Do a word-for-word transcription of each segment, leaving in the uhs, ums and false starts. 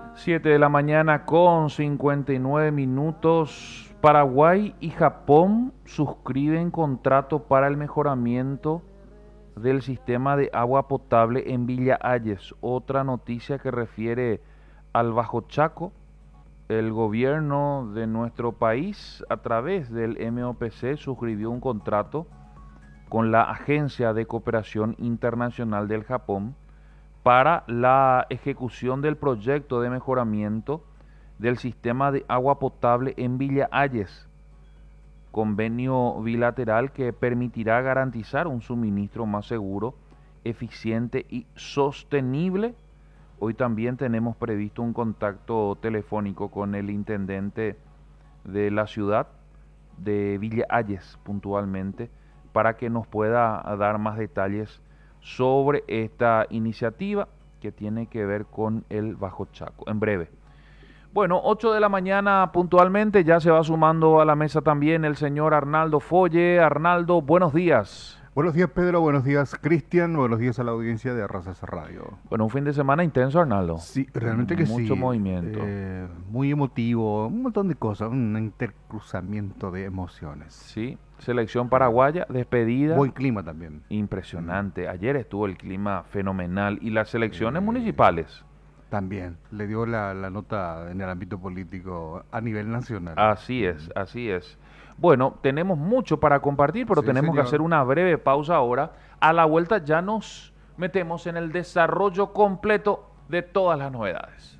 Siete de la mañana con cincuenta y nueve minutos. Paraguay y Japón suscriben contrato para el mejoramiento del sistema de agua potable en Villa Ayes. Otra noticia que refiere al Bajo Chaco. El gobierno de nuestro país, a través del M O P C, suscribió un contrato con la Agencia de Cooperación Internacional del Japón para la ejecución del proyecto de mejoramiento del sistema de agua potable en Villa Ayes, convenio bilateral que permitirá garantizar un suministro más seguro, eficiente y sostenible. Hoy también tenemos previsto un contacto telefónico con el intendente de la ciudad de Villa Ayes puntualmente para que nos pueda dar más detalles sobre esta iniciativa que tiene que ver con el Bajo Chaco. En breve. Bueno, ocho de la mañana puntualmente, ya se va sumando a la mesa también el señor Arnaldo Folle. Arnaldo, buenos días. Buenos días, Pedro. Buenos días, Cristian. Buenos días a la audiencia de Razas Radio. Bueno, un fin de semana intenso, Arnaldo. Sí, realmente que Mucho sí. movimiento. Eh, muy emotivo, un montón de cosas, un intercruzamiento de emociones. Sí, selección paraguaya, despedida. Buen clima también. Impresionante. Ayer estuvo el clima fenomenal. Y las selecciones Eh, municipales. También le dio la, la nota en el ámbito político a nivel nacional. Así es, así es. Bueno, tenemos mucho para compartir, pero Sí, tenemos que señor. hacer una breve pausa ahora. A la vuelta ya nos metemos en el desarrollo completo de todas las novedades.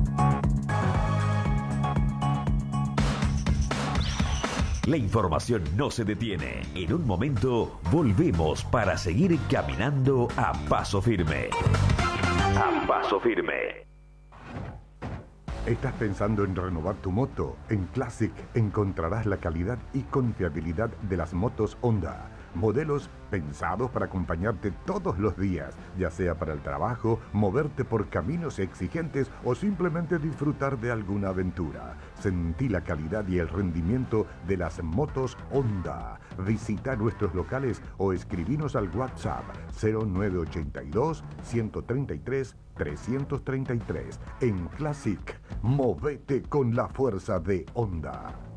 La información no se detiene. En un momento volvemos para seguir caminando a paso firme. A paso firme. ¿Estás pensando en renovar tu moto? En Classic encontrarás la calidad y confiabilidad de las motos Honda. Modelos pensados para acompañarte todos los días, ya sea para el trabajo, moverte por caminos exigentes o simplemente disfrutar de alguna aventura. Sentí la calidad y el rendimiento de las motos Honda. Visita nuestros locales o escribinos al WhatsApp cero nueve ocho dos, uno tres tres, tres tres tres. En Classic, movete con la fuerza de Honda.